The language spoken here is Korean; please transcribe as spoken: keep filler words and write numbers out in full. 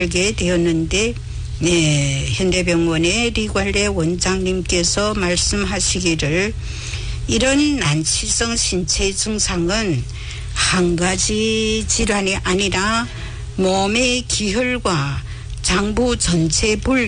알게 되었는데 네, 현대병원의 리관래 원장님께서 말씀하시기를 이런 난치성 신체 증상은 한 가지 질환이 아니라 몸의 기혈과 장부 전체 불